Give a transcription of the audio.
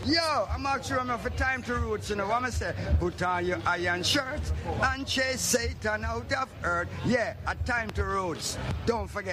Yo, I'm not sure enough for time to roots, you know what I say? Put on your iron shirt and chase Satan out of earth. Yeah, a time to roots. Don't forget.